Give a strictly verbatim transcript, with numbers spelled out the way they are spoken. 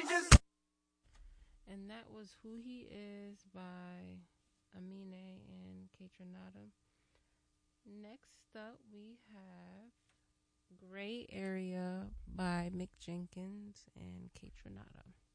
And that was Who He Is by Amine and Kaytranada. Next up, we have Gray Area by Mick Jenkins and Kaytranada.